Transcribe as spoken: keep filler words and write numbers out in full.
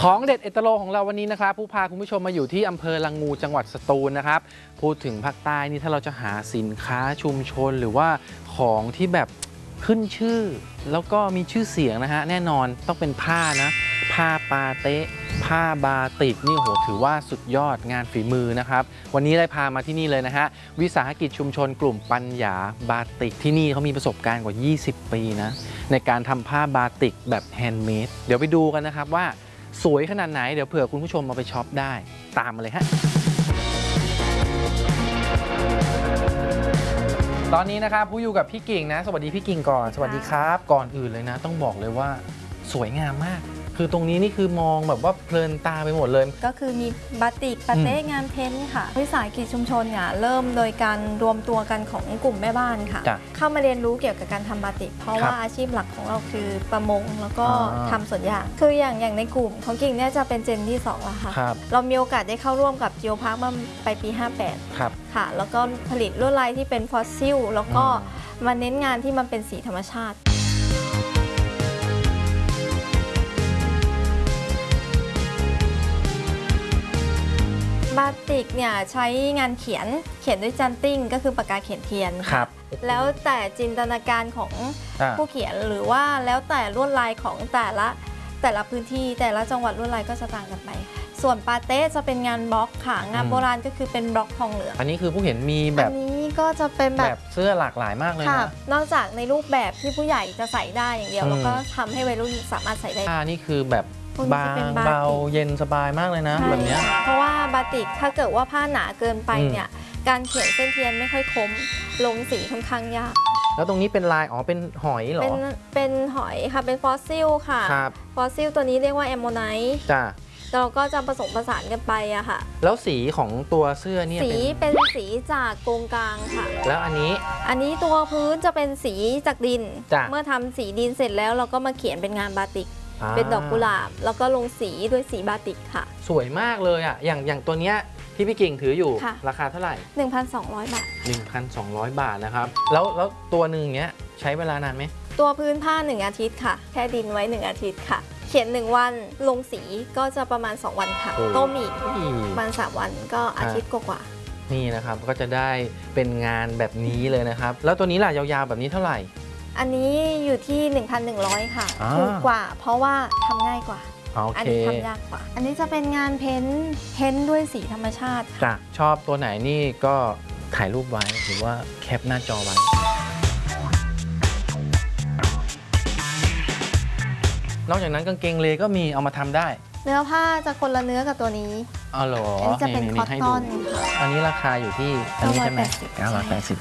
ของเด็ดเอตโลของเราวันนี้นะครับผู้พาคุณผู้ชมมาอยู่ที่อำเภอละงูจังหวัดสตูลนะครับพูดถึงภาคใต้นี่ถ้าเราจะหาสินค้าชุมชนหรือว่าของที่แบบขึ้นชื่อแล้วก็มีชื่อเสียงนะฮะแน่นอนต้องเป็นผ้านะผ้าปาเต๊ะผ้าบาติกนี่โหถือว่าสุดยอดงานฝีมือนะครับวันนี้ได้พามาที่นี่เลยนะฮะวิสาหกิจชุมชนกลุ่มปัญญาบาติกที่นี่เขามีประสบการณ์กว่ายี่สิบปีนะในการทำผ้าบาติกแบบแฮนด์เมดเดี๋ยวไปดูกันนะครับว่าสวยขนาดไหนเดี๋ยวเผื่อคุณผู้ชมมาไปช็อปได้ตามมาเลยฮะตอนนี้นะครับผู้อยู่กับพี่กิ่งนะสวัสดีพี่กิ่งก่อนสวัสดีครับก่อนอื่นเลยนะต้องบอกเลยว่าสวยงามมากคือตรงนี้นี่คือมองแบบว่าเพลินตาไปหมดเลยก็คือมีบาติกปาเต้งานเพ้นท์ค่ะวิสาหกิจชุมชนเนี่ยเริ่มโดยการรวมตัวกันของกลุ่มแม่บ้านค่ะเข้ามาเรียนรู้เกี่ยวกับการทำบาติกเพราะว่าอาชีพหลักของเราคือประมงแล้วก็ทำสวนยางคืออย่างอย่างในกลุ่มของกิ่งเนี่ยจะเป็นเจนที่สองแล้วค่ะเรามีโอกาสได้เข้าร่วมกับจิโอพาร์คมาไปปีห้าแปดค่ะแล้วก็ผลิตลวดลายที่เป็นฟอสซิลแล้วก็มาเน้นงานที่มันเป็นสีธรรมชาติบาติกเนี่ยใช้งานเขียนเขียนด้วยจันติ้งก็คือปากกาเขียนเทียนครับแล้วแต่จินตนาการของผู้เขียนหรือว่าแล้วแต่ลวดลายของแต่ละแต่ละพื้นที่แต่ละจังหวัดลวดลายก็จะต่างกันไปส่วนปาเต้จะเป็นงานบล็อกค่ะงานโบราณก็คือเป็นบล็อกทองเหลืองอันนี้คือผู้เห็นมีแบบอันนี้ก็จะเป็นแบบเสื้อหลากหลายมากเลยนะนอกจากในรูปแบบที่ผู้ใหญ่จะใส่ได้อย่างเดียวแล้วก็ทำให้วัยรุ่นสามารถใส่ได้นี่คือแบบบางเบาเย็นสบายมากเลยนะแบบนี้เพราะว่าบาติกถ้าเกิดว่าผ้าหนาเกินไปเนี่ยการเขียนเส้นเทียนไม่ค่อยคมลงสีค่อนข้างยากแล้วตรงนี้เป็นลายอ๋อเป็นหอยเหรอเป็นเป็นหอยค่ะเป็นฟอสซิลค่ะฟอสซิลตัวนี้เรียกว่าแอมโมไนท์จ้าเราก็จะผสมผสานกันไปอะค่ะแล้วสีของตัวเสื้อเนี่ยสีเป็นสีจากโกงกลางค่ะแล้วอันนี้อันนี้ตัวพื้นจะเป็นสีจากดินเมื่อทำสีดินเสร็จแล้วเราก็มาเขียนเป็นงานบาติกเป็นดอกกุหลาบแล้วก็ลงสีด้วยสีบาติกค่ะสวยมากเลยอ่ะอย่างอย่างตัวเนี้ยที่พี่กิ่งถืออยู่ราคาเท่าไหร่หนึ่งพันสองร้อย บาทหนึ่งพันสองร้อย บาทนะครับแล้วแล้วตัวหนึ่งเนี้ยใช้เวลานานไหมตัวพื้นผ้าหนึ่งอาทิตย์ค่ะแค่ดินไว้หนึ่งอาทิตย์ค่ะเขียนหนึ่งวันลงสีก็จะประมาณสองวันค่ะต้มอีกประมาณสามวันก็อาทิตย์กว่านี่นะครับก็จะได้เป็นงานแบบนี้เลยนะครับแล้วตัวนี้ล่ะยาวๆแบบนี้เท่าไหร่อันนี้อยู่ที่ หนึ่งพันหนึ่งร้อย ค่ะถูกกว่าเพราะว่าทำง่ายกว่าอันนี้ทำยากกว่าอันนี้จะเป็นงานเพ้นท์เพ้นท์ด้วยสีธรรมชาติจ้ะชอบตัวไหนนี่ก็ถ่ายรูปไว้หรือว่าแคปหน้าจอไว้นอกจากนั้นกางเกงเลก็มีเอามาทำได้เนื้อผ้าจะคนละเนื้อกับตัวนี้อ๋อเหรออันนี้จะเป็นคอตตอนอันนี้ราคาอยู่ที่อันนี้ใช่ไหมเก้าร้อยแปดสิบ